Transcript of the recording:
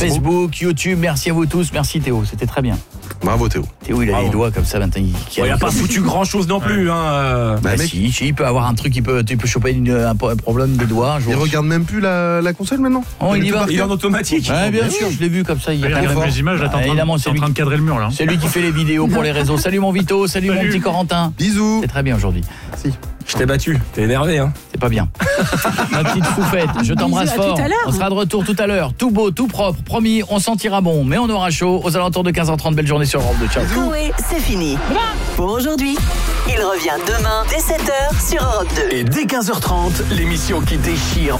Facebook, YouTube, merci à vous tous. Merci Théo, c'était très bien. Bravo Théo. Théo, il a les doigts comme ça maintenant. Il a pas foutu grand chose non plus. Hein. Bah si, il peut avoir un truc, tu peux choper un problème des doigts. Il regarde même plus la console maintenant. Oh, il y va. Il est en automatique. Ouais, bien sûr, je l'ai vu comme ça. Il Regarde les images, là, t'es en train de cadrer le mur là. C'est lui qui fait les vidéos pour les réseaux. Salut mon Vito, salut mon petit Corentin. Bisous. C'est très bien aujourd'hui. Merci. Je t'ai battu, t'es énervé hein. C'est pas bien. Ma petite foufette, je t'embrasse fort. On sera de retour tout à l'heure, tout beau, tout propre. Promis, on sentira bon, mais on aura chaud aux alentours de 15h30. Belle journée sur Europe 2. Ciao. Coé, c'est fini. Pour aujourd'hui. Il revient demain dès 7h sur Europe 2. Et dès 15h30, l'émission qui déchire